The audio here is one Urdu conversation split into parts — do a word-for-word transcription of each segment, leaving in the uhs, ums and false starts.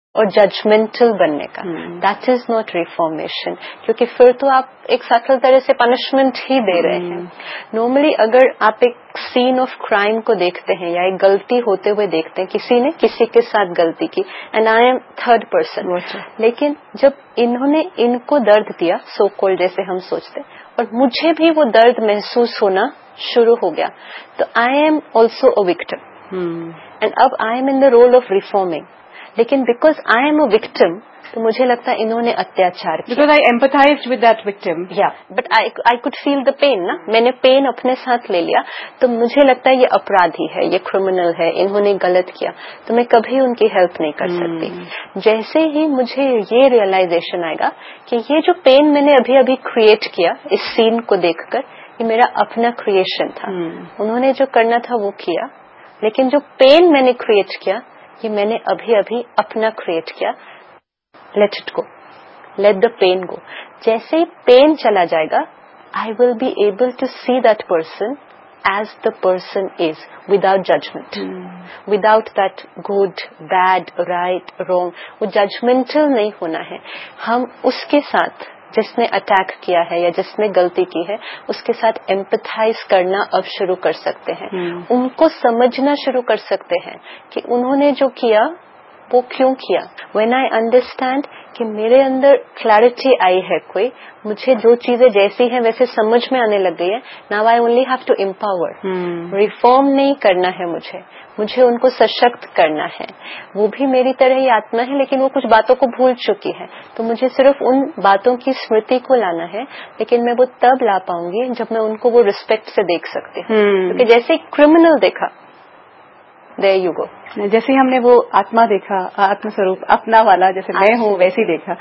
اور ججمنٹل بننے کا. دیٹ از ناٹ ریفارمیشن, کیونکہ پھر تو آپ ایک سٹل طرح سے پنشمنٹ ہی دے رہے ہیں. نارملی اگر آپ ایک سین آف کرائم کو دیکھتے ہیں یا ایک غلطی ہوتے ہوئے دیکھتے ہیں, کسی نے کسی کے ساتھ غلطی کی and I am third person, لیکن جب انہوں نے ان کو درد دیا سو کولڈ جیسے ہم سوچتے ہیں, اور مجھے بھی وہ درد محسوس ہونا شروع ہو گیا, تو I am also a victim, and اب I am in the role of reforming. لیکن because I am a victim, تو مجھے لگتا ہے انہوں نے اتیاچار کیا. Because I ایمپتھائزڈ with that victim. یا but I could feel the pain نا, میں نے پین اپنے ساتھ لے لیا, تو مجھے لگتا ہے یہ اپرادھی ہے, یہ کرمنل ہے, انہوں نے غلط کیا, تو میں کبھی ان کی ہیلپ نہیں کر سکتی. جیسے ہی مجھے یہ ریئلائزیشن آئے گا کہ یہ جو پین میں نے ابھی ابھی کریٹ کیا اس سین کو دیکھ کر, یہ میرا اپنا کریشن تھا, انہوں نے جو کرنا تھا وہ کیا, لیکن جو پین میں نے کریٹ کیا یہ میں نے ابھی ابھی اپنا کریٹ کیا. Late it go, let the pain گو. جیسے ہی پین چلا جائے گا, آئی will be able to see that person as the person is, without judgment, without that good bad right wrong. وہ ججمنٹل نہیں ہونا ہے. ہم اس کے ساتھ جس نے اٹیک کیا ہے یا جس نے غلطی کی ہے اس کے ساتھ ایمپتھائز کرنا اب شروع کر سکتے ہیں, ان کو سمجھنا شروع کر سکتے ہیں کہ انہوں نے جو کیا وہ کیوں کیا. وین آئی انڈرسٹینڈ کہ میرے اندر کلیئرٹی آئی ہے, کوئی مجھے جو چیزیں جیسی ہیں ویسے سمجھ میں آنے لگ گئی ہے, now I only have to empower. Reform نہیں کرنا ہے مجھے, مجھے ان کو سشکت کرنا ہے. وہ بھی میری طرح ہی آتما ہے, لیکن وہ کچھ باتوں کو بھول چکی ہے, تو مجھے صرف ان باتوں کی اسمرتی کو لانا ہے. لیکن میں وہ تب لا پاؤں گی جب میں ان کو وہ ریسپیکٹ سے دیکھ سکتی ہوں. کیونکہ جیسے کرمنل دیکھا, there you go. جیسے ہم نے وہ آتما دیکھا, آتم سوروپ اپنا والا, جیسے میں ہوں ویسے ہی دیکھا,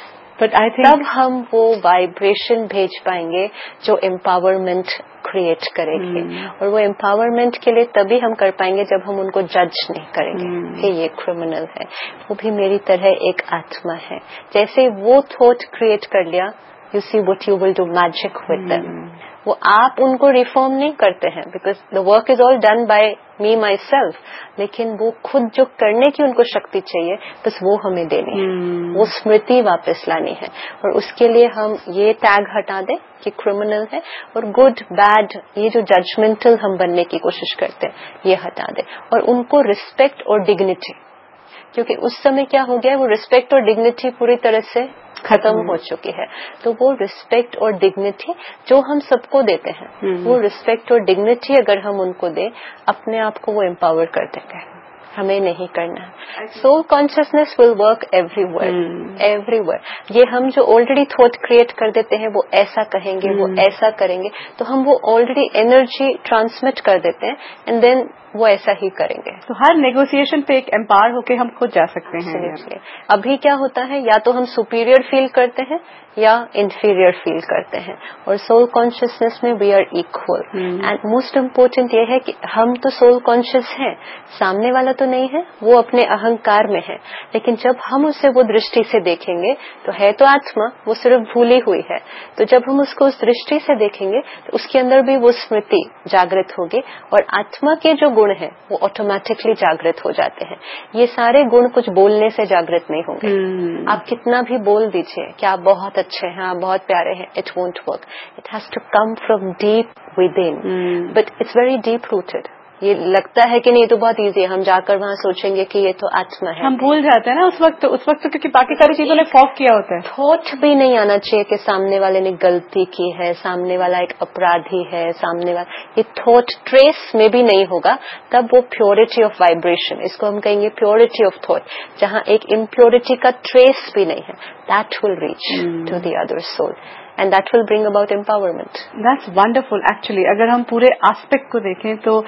بٹ آئی تھنک تب ہم وہ وائبریشن بھیج پائیں گے جو امپاورمنٹ کریٹ کرے گی. اور وہ امپاورمنٹ کے لیے تبھی ہم کر پائیں گے جب ہم ان کو جج نہیں کریں گے کہ یہ کرمنل ہے, وہ بھی میری طرح ایک آتما ہے. جیسے وہ تھاٹ کریٹ کر لیا, you see what you will do magic with them. وہ آپ ان کو ریفارم نہیں کرتے ہیں, because the work is all done by me my self, لیکن وہ خود جو کرنے کی ان کو شکتی چاہیے بس وہ ہمیں دینی ہے, وہ اسمرتی واپس لانی ہے. اور اس کے لیے ہم یہ ٹیگ ہٹا دیں کہ کرمنل ہے, اور گڈ بیڈ یہ جو ججمنٹل ہم بننے کی کوشش کرتے ہیں یہ ہٹا دیں, اور ان کو ریسپیکٹ اور ڈگنیٹی, کیونکہ اس سمے کیا ہو گیا, وہ ریسپیکٹ اور ڈگنیٹی پوری طرح سے ختم ہو چکی ہے. تو وہ ریسپیکٹ اور ڈگنیٹی جو ہم سب کو دیتے ہیں, وہ ریسپیکٹ اور ڈگنیٹی اگر ہم ان کو دیں, اپنے آپ کو وہ امپاور کر دیں گے, ہمیں نہیں کرنا ہے. Civil consciousness will work every where, every where. یہ ہم جو آلریڈی تھاٹ کریٹ کر دیتے ہیں, وہ ایسا کہیں گے, وہ ایسا کریں گے, تو ہم وہ آلریڈی انرجی ٹرانسمٹ کر دیتے ہیں, اینڈ دین وہ ایسا ہی کریں گے. تو ہر نیگوسیشن پہ ایک امپاور ہو کے ہم خود جا سکتے ہیں. ابھی کیا ہوتا ہے, یا تو ہم سپیریئر فیل کرتے ہیں یا انفیریئر فیل کرتے ہیں, اور سول کانشیسنیس میں we are equal. And most important یہ ہے کہ ہم تو سول کانشیس ہیں, سامنے والا تو نہیں ہے, وہ اپنے اہنکار میں ہے, لیکن جب ہم اسے وہ درشٹی سے دیکھیں گے تو ہے تو آتما, وہ صرف بھولی ہوئی ہے. تو جب ہم اس کو اس درشٹی سے دیکھیں گے تو اس کے اندر بھی وہ اسمرتی جاگرت ہوگی, اور آتما کے جو گن ہیں وہ آٹومیٹکلی جاگرت ہو جاتے ہیں. یہ سارے گن کچھ بولنے سے جاگرت نہیں ہوں گے. آپ کتنا بھی بول دیجئے کہ آپ بہت اچھے ہیں, آپ بہت پیارے ہیں, it won't work. It has to come from deep with in, but it's very deep rooted. یہ لگتا ہے کہ نہیں تو بہت ایزی ہے, ہم جا کر وہاں سوچیں گے کہ یہ تو آتما ہے, ہم بھول جاتے ہیں نا اس وقت. اس وقت کیونکہ باقی ساری چیزوں نے فوق کیا ہوتا ہے. تھاٹ بھی نہیں آنا چاہیے کہ سامنے والے نے غلطی کی ہے, سامنے والا ایک اپرادھی ہے, سامنے والا, یہ تھاٹ ٹریس میں بھی نہیں ہوگا. تب وہ پیورٹی آف وائبریشن, اس کو ہم کہیں گے پیورٹی آف تھاٹ, جہاں ایک امپیورٹی کا ٹریس بھی نہیں ہے, that will reach to the other civil, and that will bring about empowerment. That's wonderful. Actually اگر ہم پورے آسپیکٹ کو دیکھیں تو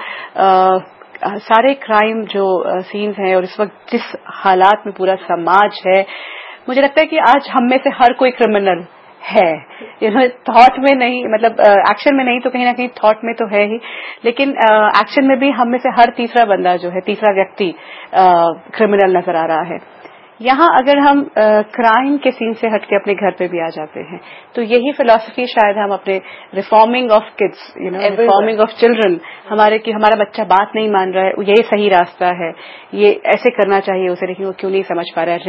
سارے کرائم جو سینز ہیں, اور اس وقت جس حالات میں پورا سماج ہے, مجھے لگتا ہے کہ آج ہم میں سے ہر کوئی کرمنل ہے. تھاٹ میں نہیں, مطلب ایکشن میں نہیں تو کہیں نہ کہیں تھاٹ میں تو ہے ہی, لیکن ایکشن میں بھی ہم میں سے ہر تیسرا بندہ جو ہے, تیسرا ویکتی کرمنل نظر آ رہا ہے. یہاں اگر ہم کرائم کے سین سے ہٹ کے اپنے گھر پہ بھی آ جاتے ہیں تو یہی فلاسفی شاید ہم اپنے reforming of kids, you know reforming of children, ہمارے کہ ہمارا بچہ بات نہیں مان رہا ہے, یہی صحیح راستہ ہے, یہ ایسے کرنا چاہیے اسے, لیکن وہ کیوں نہیں سمجھ پا رہا ہے,